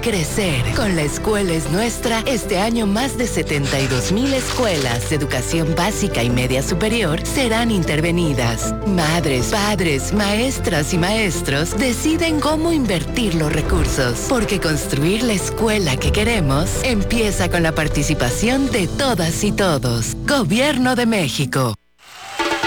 crecer. Con La Escuela es Nuestra, este año más de 72,000 escuelas de educación básica y media superior serán intervenidas. Madres, padres, maestras y maestros deciden cómo invertir los recursos, porque construir la escuela que queremos empieza con la participación de todas y todos. Gobierno de México.